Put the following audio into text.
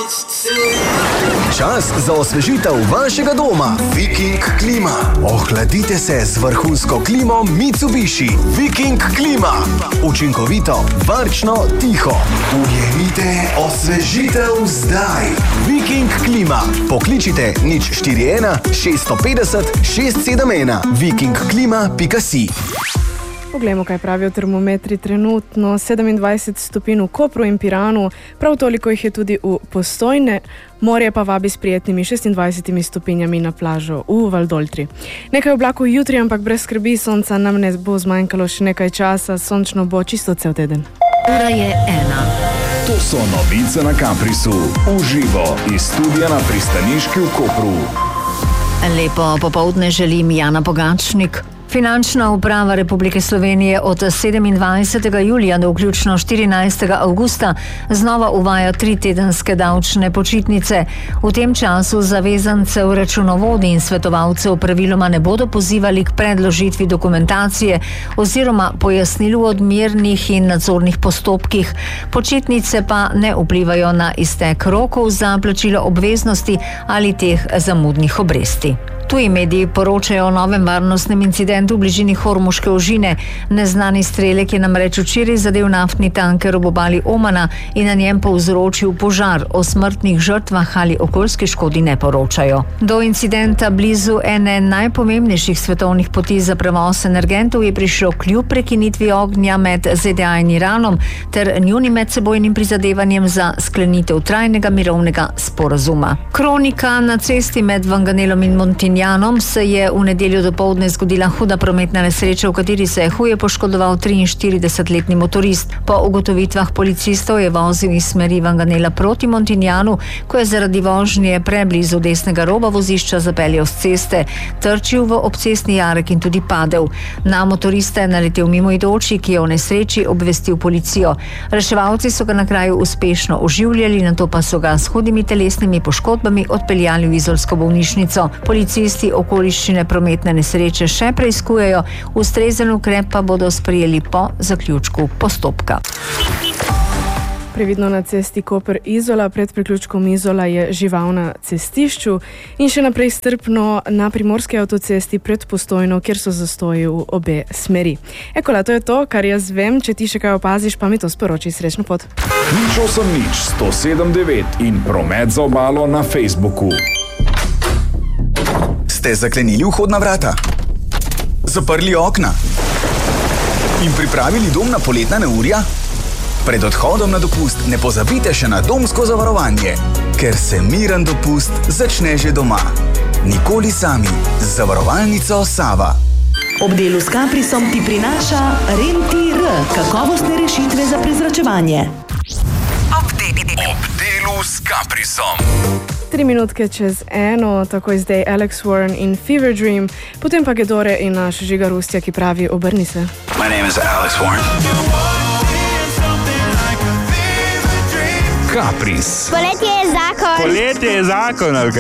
Čas za osvežitev vašega doma. Viking klima. Ohladite se z vrhunsko klimo Mitsubishi. Viking klima. Učinkovito, varčno, tiho. Ujemite osvežitev zdaj. Viking klima. Pokličite 041 650 671 vikingklima.si. Poglejmo, kaj pravijo termometri. Trenutno 27 stopinj v Kopru in Piranu, prav toliko jih je tudi v Postojne, morje pa vabi s prijetnimi 26 stopinjami na plažo v Valdoltri. Nekaj oblakov jutri, ampak brez skrbi, sonca nam ne bo zmanjkalo še nekaj časa, sončno bo čisto cel teden. Ura je 1. To so novice na Caprisu, v živo iz studia na Pristaniški v Kopru. Lepo popoldne želim Jana Pogačnik. Finančna uprava Republike Slovenije od 27. julija do vključno 14. avgusta znova uvaja 3-tedenske davčne počitnice. V tem času zavezancev, računovodij in svetovalcev praviloma ne bodo pozivali k predložitvi dokumentacije oziroma pojasnil v odmernih in nadzornih postopkih. Počitnice pa ne vplivajo na iztek rokov za plačilo obveznosti ali teh zamudnih obresti. Tuji mediji poročajo o novem varnostnem incidentu v bližini Hormuške ožine. Neznani strelek je namreč včeraj zadel naftni tanker ob obali Omana in na njem povzročil požar. O smrtnih žrtvah ali okoljski škodi ne poročajo. Do incidenta blizu ene najpomembnejših svetovnih poti za prevoz energentov je prišlo kljub prekinitvi ognja med ZDA in Iranom ter njunim medsebojnim prizadevanjem za sklenitev trajnega mirovnega sporazuma. Kronika na cesti med Vanganelom in Montignanom se je v nedeljo dopoldne zgodila huda prometna nesreča, v kateri se je huje poškodoval 43-letni motorist. Po ugotovitvah policistov je vozil iz smeri Vanganela proti Montignanu, ko je zaradi vožnje preblizu desnega roba vozišča zapeljal s ceste, trčil v obcestni jarek in tudi padel. Na motorista je naletel mimoidoči, ki je o nesreči obvestil policijo. Reševalci so ga na kraju uspešno oživljali, nato pa so ga s hudimi telesnimi poškodbami odpeljali v izolsko bolnišnico. Policisti okoliščine prometne nesreče še preiskujejo, ustrezen ukrep pa bodo sprejeli po zaključku postopka. Previdno na cesti Koper-Izola, pred priključkom Izola je žival na cestišču in še naprej strpno na primorski avtocesti pred Postojno, kjer so zastoji v obe smeri. Ekola, to je to, kar jaz vem. Če ti še kaj opaziš, pa mi to sporoči. Srečno pot. 080 179 in promet za obalo na Facebooku. Ste zaklenili vhodna vrata? Zaprli okna? In pripravili dom na poletna neurja? Pred odhodom na dopust ne pozabite še na domsko zavarovanje, ker se miren dopust začne že doma. Nikoli sami z zavarovalnico Sava. Ob delu s Caprisom ti prinaša Rentir, kakovostne rešitve za prezračevanje. Ob delu s Caprisom. 3 minutke čez 1, tako zdaj Alex Warren in Fever Dream, potem pa Gedore in naš Žiga Rustja, ki pravi obrni se. My name is Alex Warren. Capris. Poletje je zakon. Poletje je zakon, ali